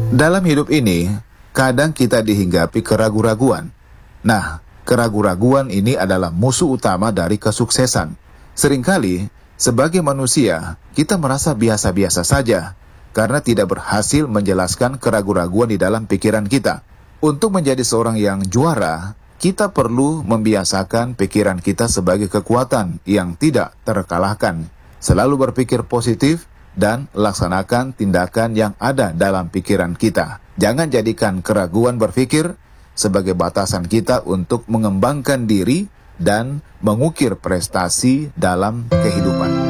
Dalam hidup ini, kadang kita dihinggapi keraguan-raguan. Nah, keraguan-raguan ini adalah musuh utama dari kesuksesan. Seringkali, sebagai manusia, kita merasa biasa-biasa saja karena tidak berhasil menjelaskan keraguan-raguan di dalam pikiran kita. Untuk menjadi seorang yang juara, kita perlu membiasakan pikiran kita sebagai kekuatan yang tidak terkalahkan. Selalu berpikir positif dan laksanakan tindakan yang ada dalam pikiran kita. Jangan jadikan keraguan berpikir sebagai batasan kita untuk mengembangkan diri dan mengukir prestasi dalam kehidupan.